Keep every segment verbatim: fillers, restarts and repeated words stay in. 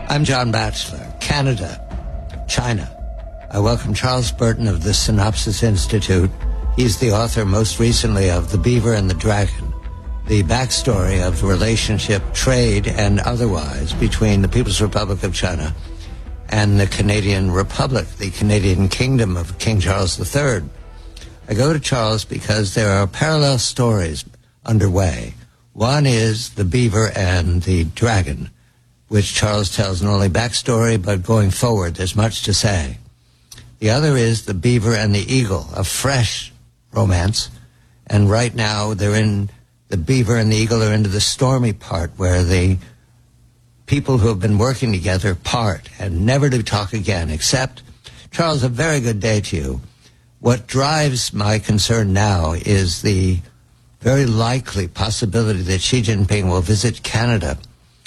I'm John Batchelor. Canada, China. I welcome Charles Burton of the Synopsis Institute. He's the author most recently of The Beaver and the Dragon, the backstory of the relationship, trade and otherwise, between the People's Republic of China and the Canadian Republic, the Canadian Kingdom of King Charles the Third. I go to Charles because there are parallel stories underway. One is The Beaver and the Dragon, which Charles tells not only backstory, but going forward, there's much to say. The other is The Beaver and the Eagle, a fresh romance, and right now they're in, The Beaver and the Eagle are into the stormy part where the people who have been working together part and never to talk again, except, Charles, a very good day to you. What drives my concern now is the very likely possibility that Xi Jinping will visit Canada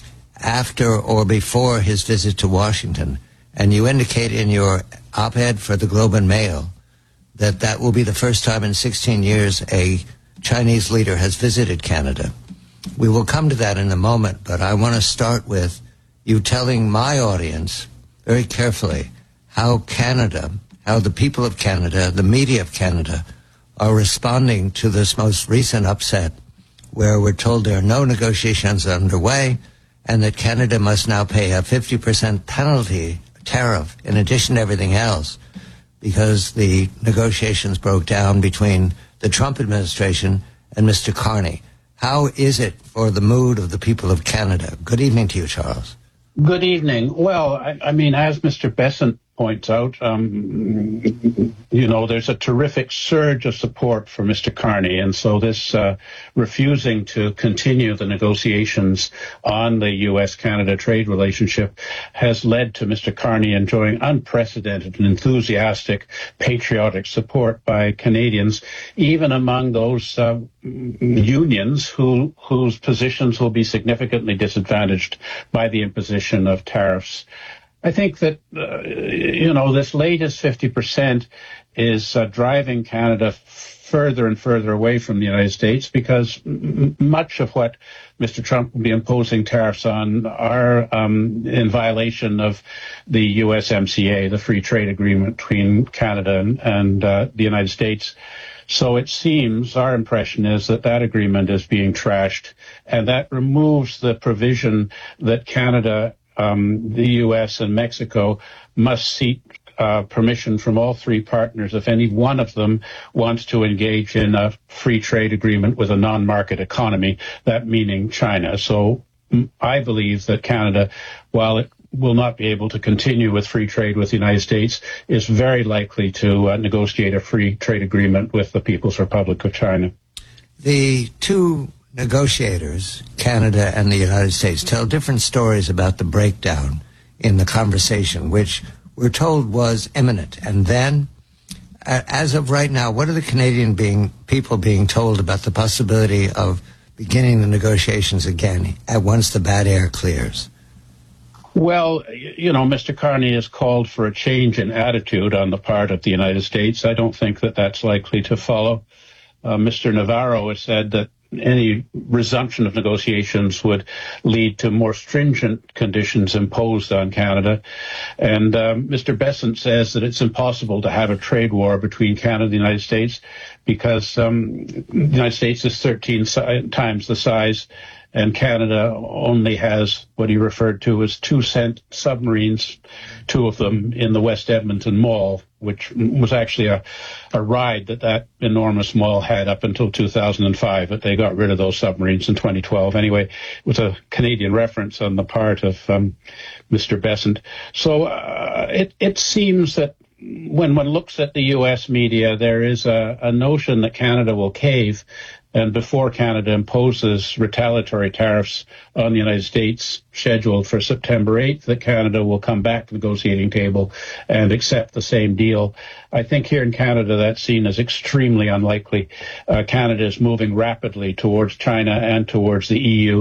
after or before his visit to Washington. And you indicate in your op-ed for the Globe and Mail that that will be the first time in sixteen years a Chinese leader has visited Canada. We will come to that in a moment, but I want to start with you telling my audience very carefully how Canada, how the people of Canada, the media of Canada, are responding to this most recent upset where we're told there are no negotiations underway and that Canada must now pay a fifty percent penalty tariff in addition to everything else because the negotiations broke down between the Trump administration and Mister Carney. How is it for the mood of the people of Canada? Good evening to you, Charles. Good evening. Well, I, I mean, as Mister Besant points out, um, you know, there's a terrific surge of support for Mister Carney. And so this uh, refusing to continue the negotiations on the U S Canada trade relationship has led to Mister Carney enjoying unprecedented and enthusiastic patriotic support by Canadians, even among those uh, unions who whose positions will be significantly disadvantaged by the imposition of tariffs. I think that, uh, you know, this latest fifty percent is uh, driving Canada further and further away from the United States because m- much of what Mister Trump will be imposing tariffs on are um, in violation of the U S M C A, the free trade agreement between Canada and, and uh, the United States. So it seems, our impression is that that agreement is being trashed, and that removes the provision that Canada, Um, the U S and Mexico must seek uh, permission from all three partners if any one of them wants to engage in a free trade agreement with a non-market economy, that meaning China. So mm, I believe that Canada, while it will not be able to continue with free trade with the United States, is very likely to uh, negotiate a free trade agreement with the People's Republic of China. The two negotiators, Canada and the United States, tell different stories about the breakdown in the conversation, which we're told was imminent. And then, uh, as of right now, what are the Canadian being, people being told about the possibility of beginning the negotiations again at once the bad air clears? Well, you know, Mister Carney has called for a change in attitude on the part of the United States. I don't think that that's likely to follow. Uh, Mister Navarro has said that any resumption of negotiations would lead to more stringent conditions imposed on Canada. And um, Mister Besant says that it's impossible to have a trade war between Canada and the United States because um, the United States is thirteen si- times the size, and Canada only has what he referred to as two cent submarines, two of them in the West Edmonton Mall, which was actually a, a ride that that enormous mall had up until two thousand five, but they got rid of those submarines in twenty twelve. Anyway, it was a Canadian reference on the part of um, Mister Besant. So uh, it, it seems that when one looks at the U S media, there is a, a notion that Canada will cave. And before Canada imposes retaliatory tariffs on the United States scheduled for September eighth, that Canada will come back to the negotiating table and accept the same deal. I think here in Canada that's seen as extremely unlikely. Uh, Canada is moving rapidly towards China and towards the E U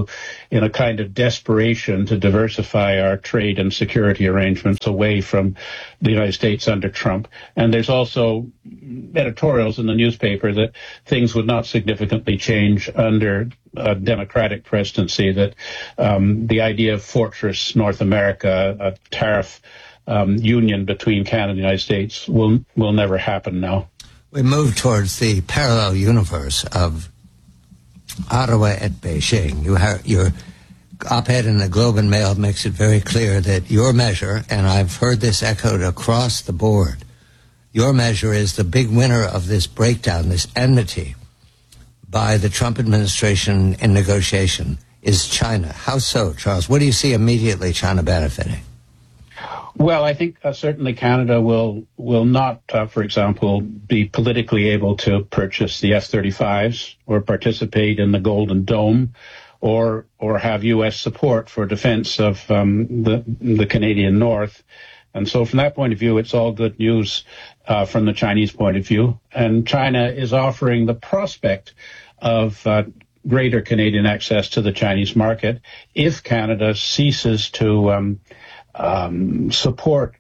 in a kind of desperation to diversify our trade and security arrangements away from the United States under Trump. And there's also editorials in the newspaper that things would not significantly change under a Democratic presidency, that um, the idea of Fortress North America, a tariff um, union between Canada and the United States, will will never happen now. We move towards the parallel universe of Ottawa at Beijing. You have, your op-ed in the Globe and Mail makes it very clear that your measure, and I've heard this echoed across the board, your measure is the big winner of this breakdown, this enmity by the Trump administration in negotiation, is China. How so, Charles? What do you see immediately China benefiting? Well, I think uh, certainly Canada will will not, uh, for example, be politically able to purchase the F thirty-fives or participate in the Golden Dome, or or have U S support for defense of um, the the Canadian North. And so from that point of view, it's all good news uh, from the Chinese point of view. And China is offering the prospect of uh, greater Canadian access to the Chinese market if Canada ceases to um, um, support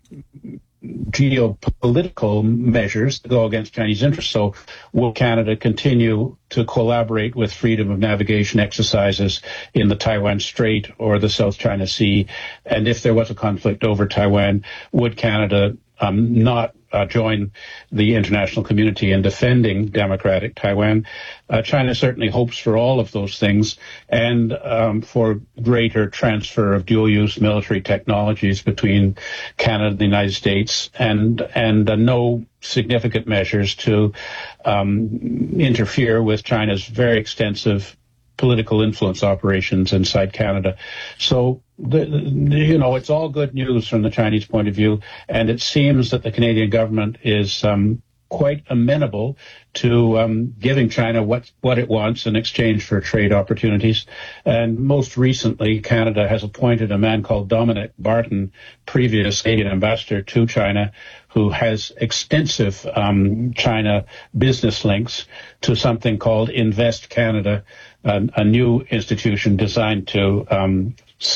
geopolitical measures that go against Chinese interests. So will Canada continue to collaborate with freedom of navigation exercises in the Taiwan Strait or the South China Sea? And if there was a conflict over Taiwan, would Canada um, not uh, join the international community in defending democratic Taiwan? Uh, China certainly hopes for all of those things, and um, for greater transfer of dual-use military technologies between Canada and the United States, and and uh, no significant measures to um, interfere with China's very extensive political influence operations inside Canada. So, the, the, you know, it's all good news from the Chinese point of view, and it seems that the Canadian government is um, quite amenable to um, giving China what what it wants in exchange for trade opportunities. And most recently, Canada has appointed a man called Dominic Barton, previous Canadian ambassador to China, who has extensive um, China business links, to something called Invest Canada, a, a new institution designed to um,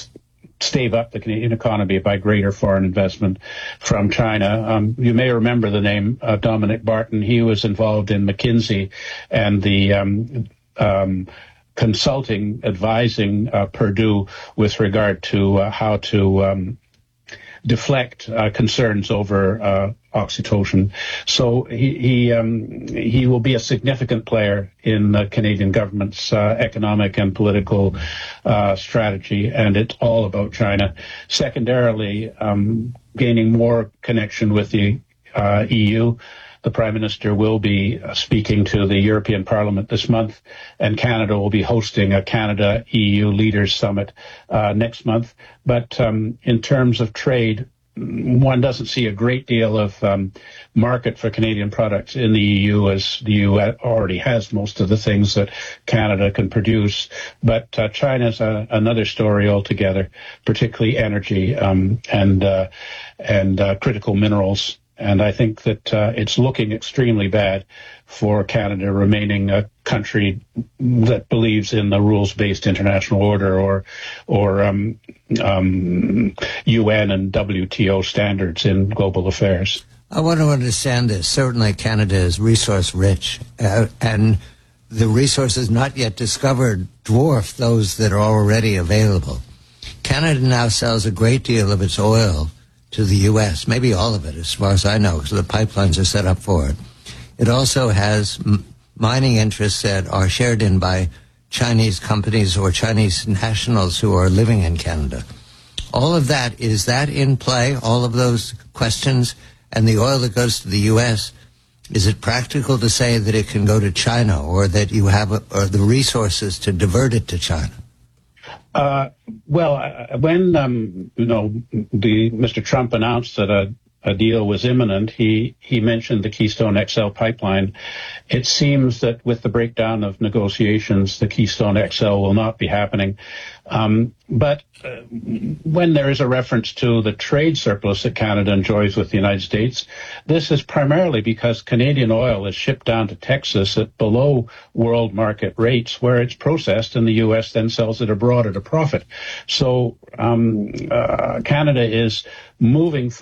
stave up the Canadian economy by greater foreign investment from China. Um, you may remember the name uh, Dominic Barton. He was involved in McKinsey and the um, um, consulting, advising uh, Purdue with regard to uh, how to um, deflect uh, concerns over uh, oxytocin. So he he, um, he will be a significant player in the Canadian government's uh, economic and political uh, strategy, and it's all about China. Secondarily, um, gaining more connection with the uh, E U. The Prime Minister will be uh, speaking to the European Parliament this month, and Canada will be hosting a Canada-E U Leaders Summit uh, next month. But um, in terms of trade, one doesn't see a great deal of um, market for Canadian products in the E U, as the E U already has most of the things that Canada can produce. But uh, China's a, another story altogether, particularly energy um, and uh, and uh, critical minerals. And I think that uh, it's looking extremely bad for Canada remaining a country that believes in the rules-based international order, or or um, um, U N and W T O standards in global affairs. I want to understand this. Certainly Canada is resource-rich, uh, and the resources not yet discovered dwarf those that are already available. Canada now sells a great deal of its oil to the U S, maybe all of it, as far as I know, because the pipelines are set up for it. It also has m- mining interests that are shared in by Chinese companies or Chinese nationals who are living in Canada. All of that, is that in play, all of those questions? And the oil that goes to the U S, is it practical to say that it can go to China, or that you have a, or the resources to divert it to China? Uh, well, uh, when um, you know the Mister Trump announced that a, a deal was imminent. He he mentioned the Keystone X L pipeline. It seems that with the breakdown of negotiations, the Keystone X L will not be happening. Um, but uh, when there is a reference to the trade surplus that Canada enjoys with the United States, this is primarily because Canadian oil is shipped down to Texas at below world market rates, where it's processed, and the U S then sells it abroad at a profit. So um, uh, Canada is moving